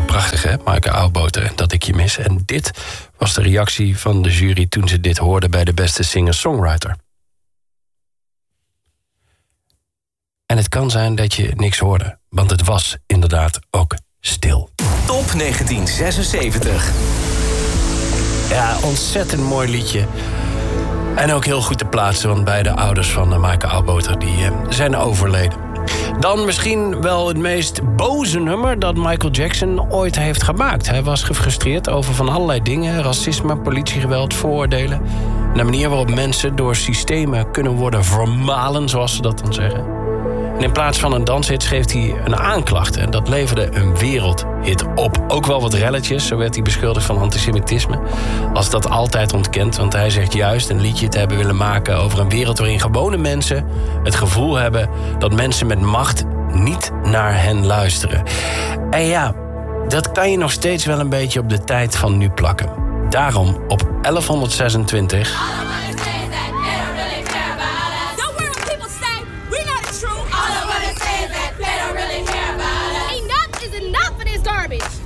prachtig hè, Maaike Oudboter, Dat ik je mis. En dit was de reactie van de jury toen ze dit hoorden bij de beste singer-songwriter. En het kan zijn dat je niks hoorde, want het was inderdaad ook stil. Top 1976. Ja, ontzettend mooi liedje. En ook heel goed te plaatsen, want beide ouders van Maaike Oudboter die zijn overleden. Dan misschien wel het meest boze nummer dat Michael Jackson ooit heeft gemaakt. Hij was gefrustreerd over van allerlei dingen. Racisme, politiegeweld, vooroordelen. En de manier waarop mensen door systemen kunnen worden vermalen, zoals ze dat dan zeggen. En in plaats van een danshit schreef hij een aanklacht. En dat leverde een wereldhit op. Ook wel wat relletjes, zo werd hij beschuldigd van antisemitisme. Als dat altijd ontkent, want hij zegt juist een liedje te hebben willen maken over een wereld waarin gewone mensen het gevoel hebben dat mensen met macht niet naar hen luisteren. En ja, dat kan je nog steeds wel een beetje op de tijd van nu plakken. Daarom op 1126...